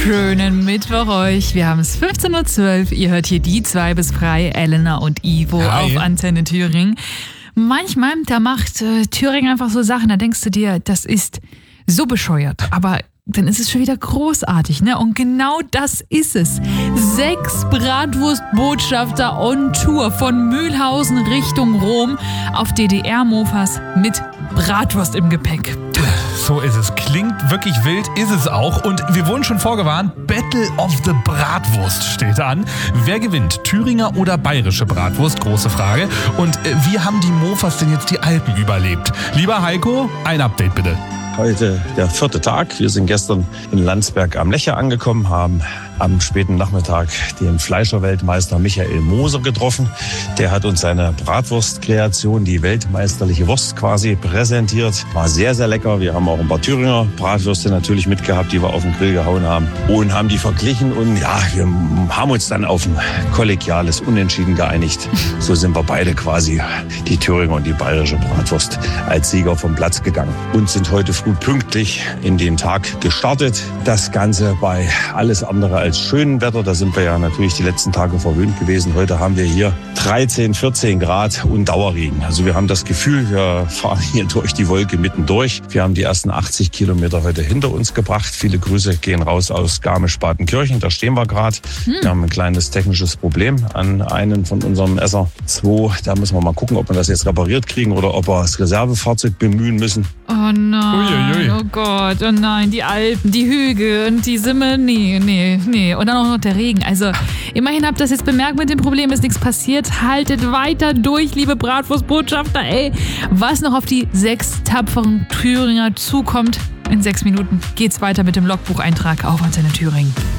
Schönen Mittwoch euch. Wir haben es 15.12 Uhr. Ihr hört hier die zwei bis frei, Elena und Ivo auf Antenne Thüringen. Manchmal, da macht Thüringen einfach so Sachen, da denkst du dir, das ist so bescheuert. Aber dann ist es schon wieder großartig, ne? Und genau das ist es. 6 Bratwurstbotschafter on Tour von Mühlhausen Richtung Rom auf DDR-Mofas mit Bratwurst im Gepäck. So ist es. Klingt wirklich wild, ist es auch. Und wir wurden schon vorgewarnt, Battle of the Bratwurst steht an. Wer gewinnt, Thüringer oder bayerische Bratwurst? Große Frage. Und wie haben die Mofas denn jetzt die Alpen überlebt? Lieber Heiko, ein Update bitte. Heute der 4. Tag. Wir sind gestern in Landsberg am Lecher angekommen, haben am späten Nachmittag den Fleischerweltmeister Michael Moser getroffen. Der hat uns seine Bratwurstkreation, die weltmeisterliche Wurst quasi, präsentiert. War sehr, sehr lecker. Wir haben auch ein paar Thüringer Bratwürste natürlich mitgehabt, die wir auf den Grill gehauen haben und haben die verglichen. Und ja, wir haben uns dann auf ein kollegiales Unentschieden geeinigt. So sind wir beide quasi, die Thüringer und die bayerische Bratwurst, als Sieger vom Platz gegangen und sind heute früh pünktlich in den Tag gestartet. Das Ganze bei alles andere als schönem Wetter. Da sind wir ja natürlich die letzten Tage verwöhnt gewesen. Heute haben wir hier 13, 14 Grad und Dauerregen. Also wir haben das Gefühl, wir fahren hier durch die Wolke mittendurch. Wir haben die ersten 80 Kilometer heute hinter uns gebracht. Viele Grüße gehen raus aus Garmisch-Partenkirchen. Da stehen wir gerade. Wir haben ein kleines technisches Problem an einen von unserem SR2. Da müssen wir mal gucken, ob wir das jetzt repariert kriegen oder ob wir das Reservefahrzeug bemühen müssen. Oh nein, Uiuiui. Oh Gott, oh nein, die Alpen, die Hügel und die Simme, nee. Und dann auch noch der Regen. Also immerhin habt ihr das jetzt bemerkt, mit dem Problem ist nichts passiert. Haltet weiter durch, liebe Bratwurstbotschafter, ey. Was noch auf die 6 tapferen Thüringer zukommt, in 6 Minuten geht's weiter mit dem Logbucheintrag auf Antenne Thüringen.